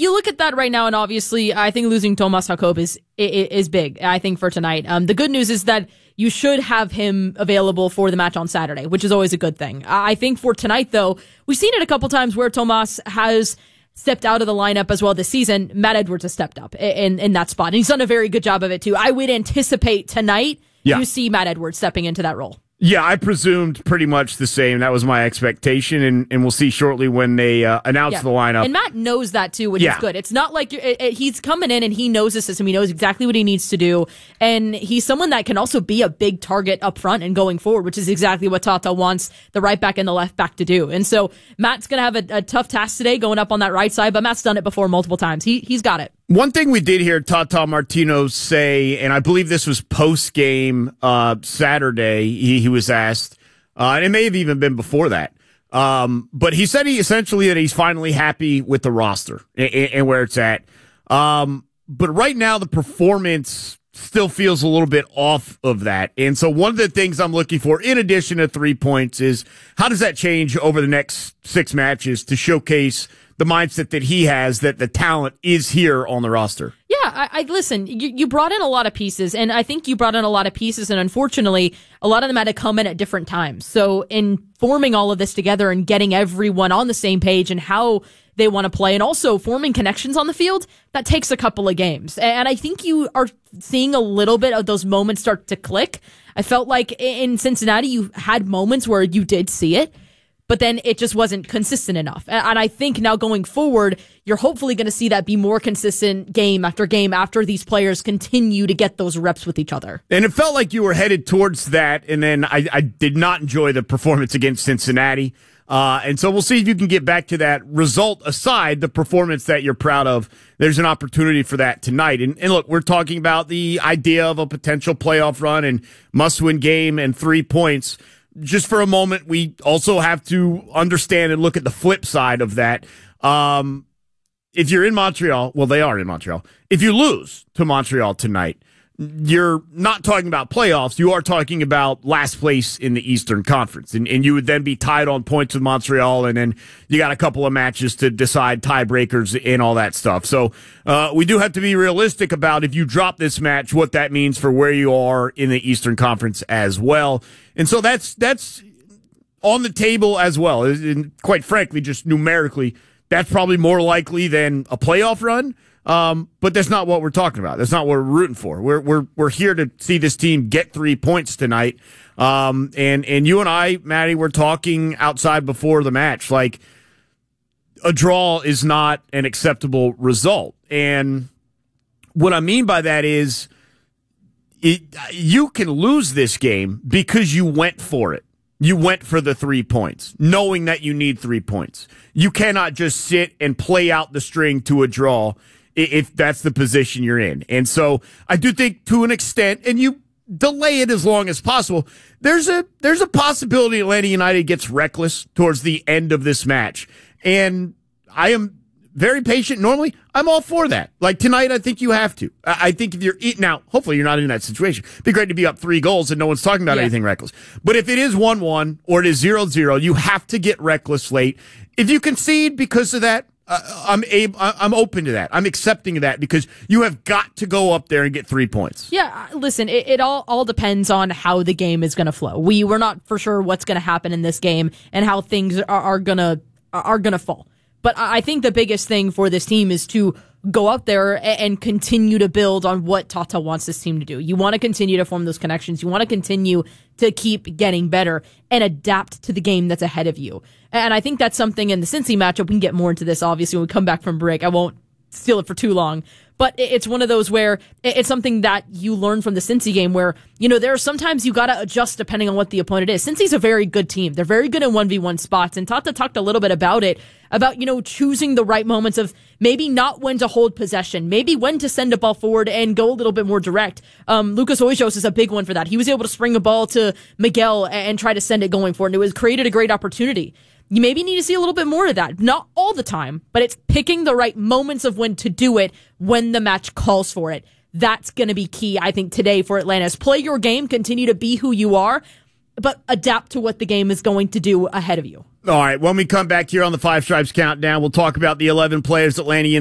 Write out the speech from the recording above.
you look at that right now, and obviously I think losing Tomas Jakob is big, I think, for tonight. The good news is that you should have him available for the match on Saturday, which is always a good thing. I think for tonight, though, we've seen it a couple times where Tomas has stepped out of the lineup as well this season. Matt Edwards has stepped up in that spot, and he's done a very good job of it, too. I would anticipate tonight you see Matt Edwards stepping into that role. Yeah, I presumed pretty much the same. That was my expectation, and we'll see shortly when they announce the lineup. And Matt knows that, too, which is good. It's not like he's coming in and he knows the system. He knows exactly what he needs to do, and he's someone that can also be a big target up front and going forward, which is exactly what Tata wants the right back and the left back to do. And so Matt's going to have a tough task today going up on that right side, but Matt's done it before multiple times. He's got it. One thing we did hear Tata Martino say, and I believe this was post-game Saturday, he was asked, and it may have even been before that, but he said that he's finally happy with the roster and where it's at. But right now the performance still feels a little bit off of that. And so one of the things I'm looking for, in addition to 3 points, is how does that change over the next 6 matches to showcase the mindset that he has, that the talent is here on the roster? Yeah, I listen, you brought in a lot of pieces, and I think you brought in a lot of pieces, and unfortunately, a lot of them had to come in at different times. So in forming all of this together and getting everyone on the same page and how they want to play, and also forming connections on the field, that takes a couple of games. And I think you are seeing a little bit of those moments start to click. I felt like in Cincinnati, you had moments where you did see it, but then it just wasn't consistent enough. And I think now going forward, you're hopefully going to see that be more consistent game after these players continue to get those reps with each other. And it felt like you were headed towards that, and then I did not enjoy the performance against Cincinnati. And so we'll see if you can get back to that. Result aside, the performance that you're proud of, there's an opportunity for that tonight. And look, we're talking about the idea of a potential playoff run and must-win game and 3 points. Just for a moment, we also have to understand and look at the flip side of that. If you're in Montreal, well, they are in Montreal. If you lose to Montreal tonight, you're not talking about playoffs. You are talking about last place in the Eastern Conference. And you would then be tied on points with Montreal, and then you got a couple of matches to decide tiebreakers and all that stuff. So we do have to be realistic about, if you drop this match, what that means for where you are in the Eastern Conference as well. And so that's on the table as well. And quite frankly, just numerically, that's probably more likely than a playoff run. But that's not what we're talking about. That's not what we're rooting for. We're here to see this team get 3 points tonight. And you and I, Maddie, were talking outside before the match. Like, a draw is not an acceptable result. And what I mean by that is, you can lose this game because you went for it. You went for the 3 points, knowing that you need 3 points. You cannot just sit and play out the string to a draw if that's the position you're in. And so I do think, to an extent, and you delay it as long as possible, there's a possibility Atlanta United gets reckless towards the end of this match. And I am very patient. Normally, I'm all for that. Like tonight, I think you have to. I think if you're now, hopefully you're not in that situation. It'd be great to be up 3 goals and no one's talking about anything reckless. But if it is 1-1 or it is 0-0, you have to get reckless late. If you concede because of that, I'm open to that. I'm accepting of that, because you have got to go up there and get 3 points. Yeah, listen, it all depends on how the game is going to flow. We're not for sure what's going to happen in this game and how things are gonna fall. But I think the biggest thing for this team is to go out there and continue to build on what Tata wants this team to do. You want to continue to form those connections. You want to continue to keep getting better and adapt to the game that's ahead of you. And I think that's something in the Cincy matchup. We can get more into this, obviously, when we come back from break. I won't steal it for too long. But it's one of those where it's something that you learn from the Cincy game where, there are sometimes you got to adjust depending on what the opponent is. Cincy's a very good team. They're very good in 1v1 spots. And Tata talked a little bit about it, about, choosing the right moments of maybe not when to hold possession, maybe when to send a ball forward and go a little bit more direct. Lucas Hoyos is a big one for that. He was able to spring a ball to Miguel and try to send it going forward. And it created a great opportunity. You maybe need to see a little bit more of that. Not all the time, but it's picking the right moments of when to do it when the match calls for it. That's going to be key, I think, today for Atlanta. Is play your game, continue to be who you are, but adapt to what the game is going to do ahead of you. All right, when we come back here on the Five Stripes Countdown, we'll talk about the 11 players Atlanta United